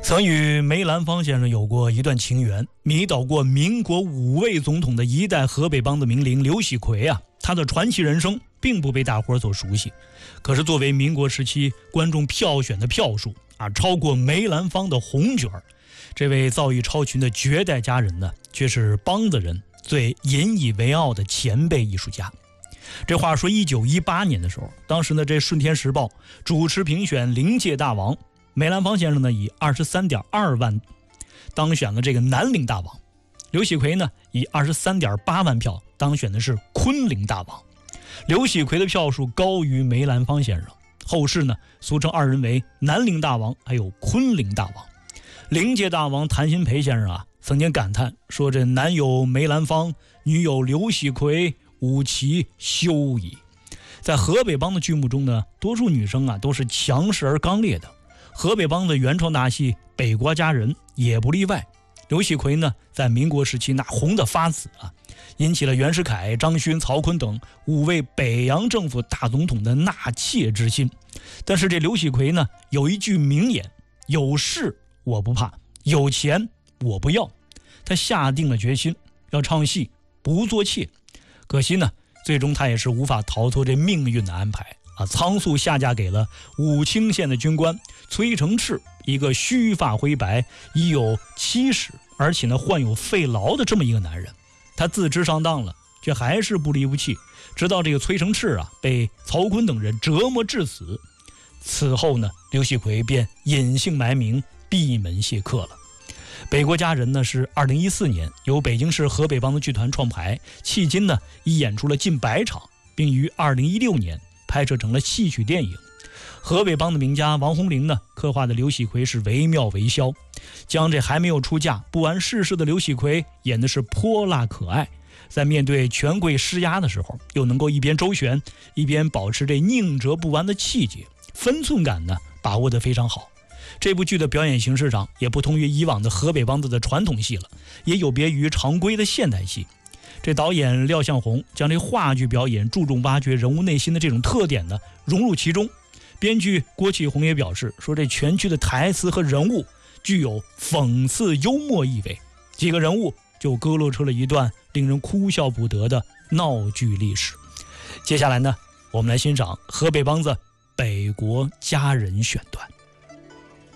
曾与梅兰芳先生有过一段情缘，迷倒过民国5位总统的一代河北梆子名伶刘喜奎啊，他的传奇人生并不被大伙所熟悉。可是作为民国时期观众票选的票数啊，超过梅兰芳的红角儿，这位造诣超群的绝代佳人呢，却是梆子人最引以为傲的前辈艺术家。这话说1918年的时候，当时呢这《顺天时报》主持评选灵界大王，梅兰芳先生呢以23.2万当选了这个南陵大王，刘喜奎呢以23.8万票当选的是昆陵大王。刘喜奎的票数高于梅兰芳先生，后世呢俗称二人为南陵大王还有昆陵大王。灵界大王谭鑫培先生啊曾经感叹说，这男有梅兰芳，女有刘喜奎，吾其休矣。在河北梆的剧目中呢，多数女生啊都是强势而刚烈的，河北梆的原创大戏《北国佳人》也不例外。刘喜奎呢在民国时期那红得发紫啊，引起了袁世凯、张勋、曹锟等5位北洋政府大总统的纳妾之心。但是这刘喜奎呢有一句名言：有势我不怕，有钱我不要。他下定了决心要唱戏不做妾。可惜呢最终他也是无法逃脱这命运的安排啊，仓促下嫁给了武清县的军官崔成炽，一个须发灰白、已有妻室，而且呢患有肺痨的这么一个男人。他自知上当了，却还是不离不弃，直到这个崔成炽啊被曹锟等人折磨致死。此后呢，刘喜奎便隐姓埋名，闭门谢客了。北国佳人呢是2014年由北京市河北梆子剧团创排，迄今呢已演出了近100场，并于2016年拍摄成了戏曲电影。河北梆子名家王洪龄呢刻画的刘喜奎是惟妙惟肖，将这还没有出嫁不谙世事的刘喜奎演的是泼辣可爱，在面对权贵施压的时候，又能够一边周旋一边保持这宁折不弯的气节，分寸感呢把握得非常好。这部剧的表演形式上也不同于以往的河北梆子的传统戏了，也有别于常规的现代戏。这导演廖向红将这话剧表演注重挖掘人物内心的这种特点呢融入其中。编剧郭启宏也表示说，这全剧的台词和人物具有讽刺幽默意味，几个人物就勾勒出了一段令人哭笑不得的闹剧历史。接下来呢，我们来欣赏河北梆子《北国佳人》选段。